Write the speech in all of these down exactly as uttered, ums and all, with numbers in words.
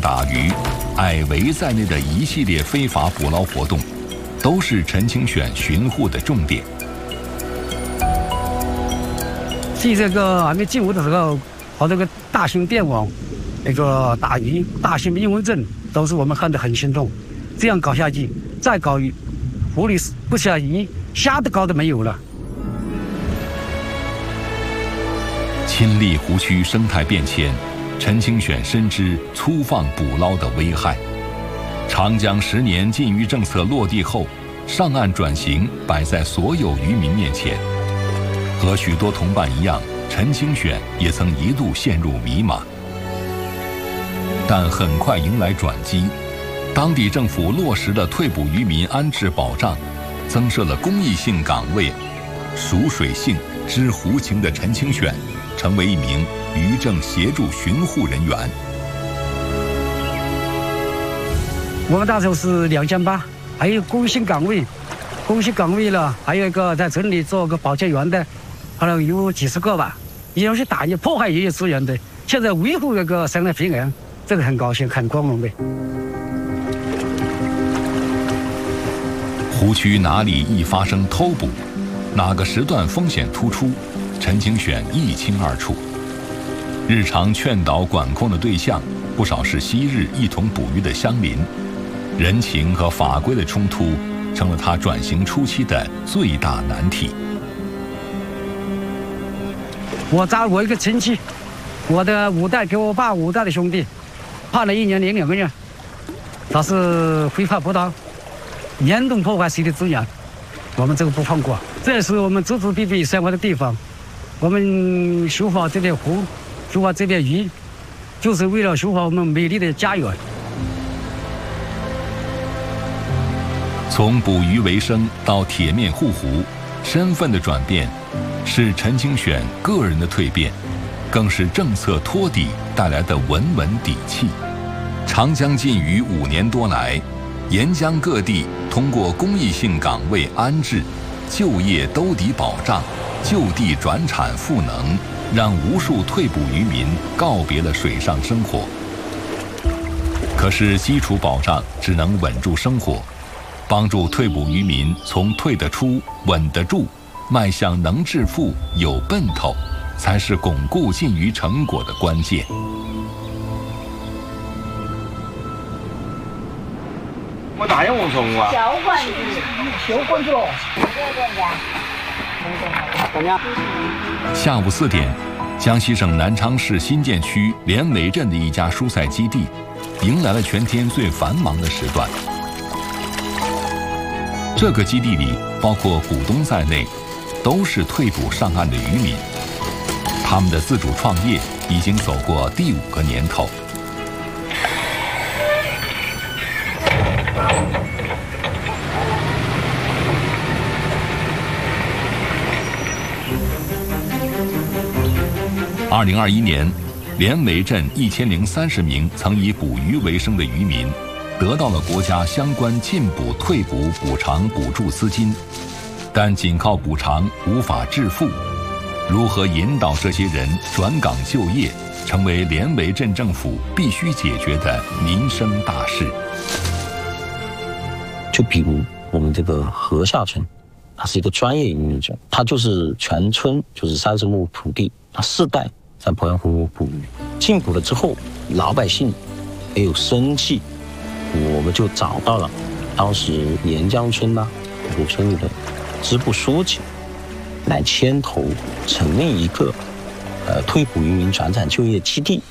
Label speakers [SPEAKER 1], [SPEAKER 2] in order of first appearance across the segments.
[SPEAKER 1] 打鱼、矮围在内的一系列非法捕捞活动，都是陈清选巡护的重点。
[SPEAKER 2] 记这个还没进屋的时候，和这个大型电网、那个打鱼、大型英文证，都是我们看得很心动。这样搞下去，再搞鱼，湖里不下鱼，虾都搞得没有了。
[SPEAKER 1] 亲历湖区生态变迁，陈清选深知粗放捕捞的危害。长江十年禁渔政策落地后，上岸转型摆在所有渔民面前。和许多同伴一样，陈清选也曾一度陷入迷茫，但很快迎来转机。当地政府落实了退捕渔民安置保障，增设了公益性岗位。熟水性、知湖情的陈清选成为一名渔政协助巡护人员。
[SPEAKER 2] 我们那时候是两千八，还有公益性岗位，公益性岗位了，还有一个在城里做个保洁员的，可能有几十个吧。也有些打鱼破坏渔业资源的，现在维护那个生态平衡，这个很高兴，很光荣的。
[SPEAKER 1] 湖区哪里易发生偷捕，哪个时段风险突出，陈清选一清二楚。日常劝导管控的对象，不少是昔日一同捕鱼的乡邻，人情和法规的冲突，成了他转型初期的最大难题。
[SPEAKER 2] 我找我一个亲戚，我的五代给我爸五代的兄弟，判了一年零两个月，他是非法捕捞，严重破坏水的资源，我们这个不放过。这是我们祖祖辈辈生活的地方，我们修好这片湖，修好这片鱼，就是为了修好我们美丽的家园。
[SPEAKER 1] 从捕鱼为生到铁面护湖，身份的转变，是陈清选个人的蜕变，更是政策托底带来的稳稳底气。长江禁渔五年多来，沿江各地通过公益性岗位安置、就业兜底保障、就地转产赋能，让无数退捕渔民告别了水上生活。可是基础保障只能稳住生活，帮助退捕渔民从退得出、稳得住，迈向能致富、有奔头，才是巩固禁渔成果的关键。
[SPEAKER 3] 我大洋蚊虫啊！
[SPEAKER 4] 小棍子，小棍子喽！
[SPEAKER 3] 怎么样？
[SPEAKER 1] 下午四点，江西省南昌市新建区连围镇的一家蔬菜基地，迎来了全天最繁忙的时段。这个基地里，包括股东在内，都是退捕上岸的渔民。他们的自主创业已经走过第五个年头。二零二一年，连围镇一千零三十名曾以捕鱼为生的渔民，得到了国家相关禁捕、退捕补偿补助资金，但仅靠补偿无法致富。如何引导这些人转岗就业，成为连围镇政府必须解决的民生大事。
[SPEAKER 5] 就比如我们这个河下村，它是一个专业渔民村，它就是全村就是三十亩土地，它世代在鄱阳湖捕鱼。禁捕了之后，老百姓也有生计，我们就找到了当时沿江村呐、古村里的支部书记，来牵头成立一个呃退捕渔民转产就业基地。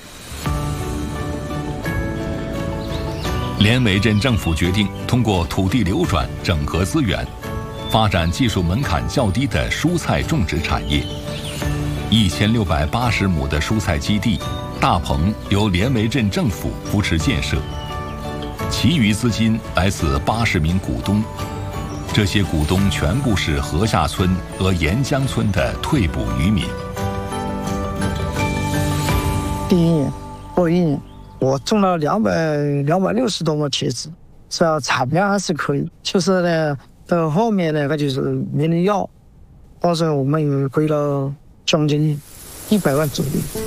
[SPEAKER 1] 连围镇政府决定通过土地流转整合资源，发展技术门槛较低的蔬菜种植产业。一千六百八十亩的蔬菜基地，大棚由连围镇政府扶持建设，其余资金来自八十名股东。这些股东全部是河下村和沿江村的退捕渔民。
[SPEAKER 6] 第一年，过一年，我种了两百两百六十多亩茄子，是吧？产量还是可以。就是呢，到后面呢，它就是没人要，到时候我们也亏了将近一百万左右。